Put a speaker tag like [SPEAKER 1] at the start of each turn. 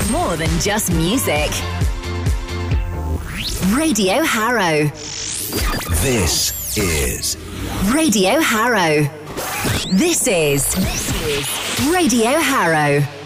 [SPEAKER 1] More than just music. Radio Harrow.
[SPEAKER 2] This is
[SPEAKER 1] Radio Harrow. This is Radio Harrow.